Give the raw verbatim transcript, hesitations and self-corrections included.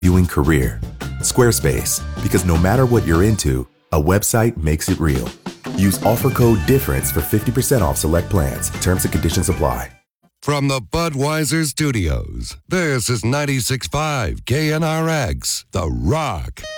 viewing career. Squarespace, because no matter what you're into, a website makes it real. Use offer code DIFFERENCE for fifty percent off select plans. Terms and conditions apply. From the Budweiser Studios, this is ninety-six point five K N R X, The Rock.